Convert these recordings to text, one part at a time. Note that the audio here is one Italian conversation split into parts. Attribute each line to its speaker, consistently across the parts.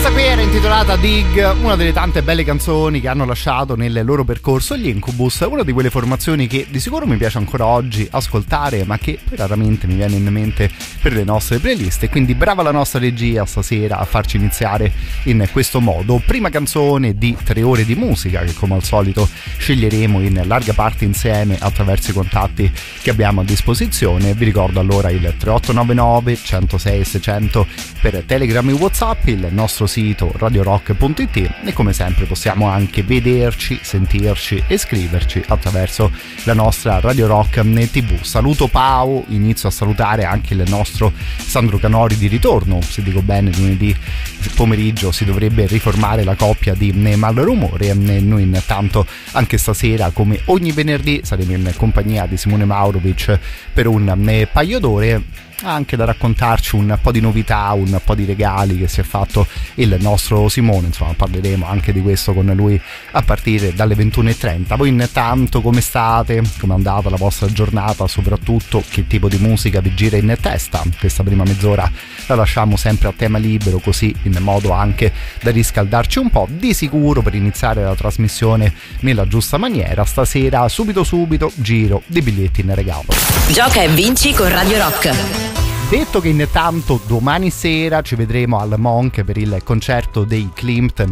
Speaker 1: Intitolata Dig, una delle tante belle canzoni che hanno lasciato nel loro percorso gli Incubus, una di quelle formazioni che di sicuro mi piace ancora oggi ascoltare, ma che poi raramente mi viene in mente per le nostre playlist, e quindi brava la nostra regia stasera a farci iniziare in questo modo. Prima canzone di 3 ore di musica che come al solito sceglieremo in larga parte insieme attraverso i contatti che abbiamo a disposizione. Vi ricordo allora il 3899 106 600 per Telegram e WhatsApp, il nostro sito radiorock.it, e come sempre possiamo anche vederci, sentirci e scriverci attraverso la nostra Radio Rock TV. Saluto Pau, inizio a salutare anche il nostro Sandro Canori di ritorno, se dico bene lunedì pomeriggio si dovrebbe riformare la coppia di Malrumore, e noi intanto anche stasera come ogni venerdì saremo in compagnia di Simone Maurovic per un paio d'ore, anche da raccontarci un po' di novità, un po' di regali che si è fatto il nostro Simone. Insomma, parleremo anche di questo con lui a partire dalle 21:30. Voi intanto come state? Come è andata la vostra giornata? Soprattutto che tipo di musica vi gira in testa? Questa prima mezz'ora la lasciamo sempre a tema libero, così in modo anche da riscaldarci un po'. Di sicuro per iniziare la trasmissione nella giusta maniera, stasera subito giro di biglietti in regalo.
Speaker 2: Gioca e vinci con Radio Rock.
Speaker 1: Detto che intanto domani sera ci vedremo al Monk per il concerto dei Klimt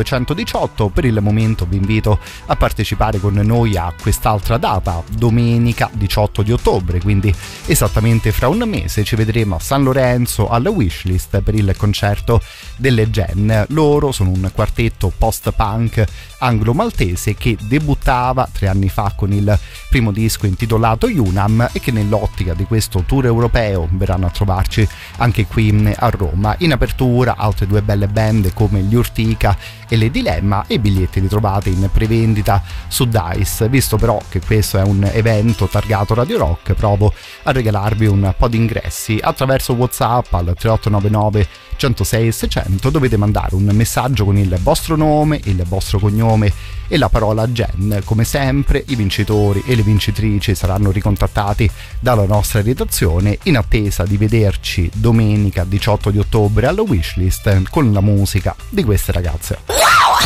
Speaker 1: 1918, per il momento vi invito a partecipare con noi a quest'altra data, domenica 18 di ottobre, quindi esattamente fra un mese ci vedremo a San Lorenzo al Wishlist per il concerto delle Gen. Loro sono un quartetto post-punk anglo-maltese che debuttava 3 anni fa con il primo disco intitolato Unam e che nell'ottica di questo tour europeo verranno a trovarci anche qui a Roma. In apertura altre 2 belle band come gli Urtica e le Dilemma, e i biglietti li trovate in prevendita su Dice. Visto però che questo è un evento targato Radio Rock, provo a regalarvi un po' di ingressi attraverso WhatsApp al 3899 106 600. Dovete mandare un messaggio con il vostro nome, il vostro cognome e la parola Gen. Come sempre i vincitori e le vincitrici saranno ricontattati dalla nostra redazione in attesa di vederci domenica 18 di ottobre allo Wishlist con la musica di queste ragazze.